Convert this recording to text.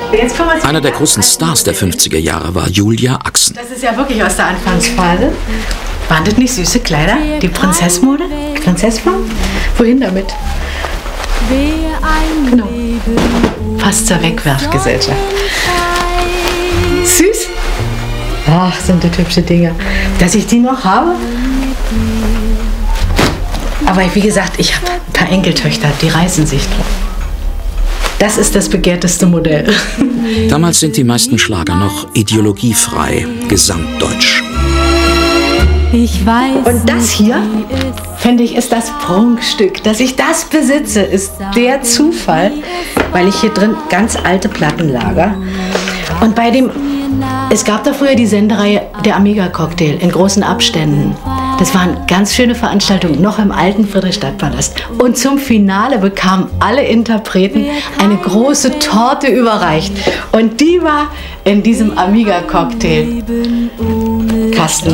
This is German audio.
Jetzt kommen wir zu Einer der großen Stars der 50er Jahre war Julia Achsen. Das ist ja wirklich aus der Anfangsphase. Waren das nicht süße Kleider? Die Prinzessmode? Prinzessform? Wohin damit? Genau. Fast zur Wegwerfgesellschaft. Süß. Ach, sind das hübsche Dinge. Dass ich die noch habe? Aber wie gesagt, ich habe ein paar Enkeltöchter, die reißen sich drauf. Das ist das begehrteste Modell. Damals sind die meisten Schlager noch ideologiefrei, gesamtdeutsch. Und das hier, finde ich, ist das Prunkstück. Dass ich das besitze, ist der Zufall, weil ich hier drin ganz alte Platten lager. Und es gab da früher die Sendereihe Der Amiga-Cocktail in großen Abständen. Das waren ganz schöne Veranstaltungen, noch im alten Friedrichstadtpalast. Und zum Finale bekamen alle Interpreten eine große Torte überreicht. Und die war in diesem Amiga-Cocktail-Kasten